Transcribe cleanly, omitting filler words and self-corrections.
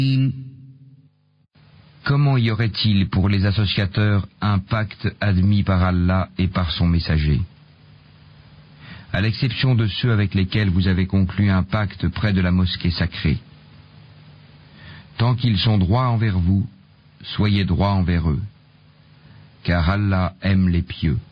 Comment y aurait-il pour les associateurs un pacte admis par Allah et par son messager? À l'exception de ceux avec lesquels vous avez conclu un pacte près de la mosquée sacrée. Tant qu'ils sont droits envers vous, soyez droits envers eux, car Allah aime les pieux.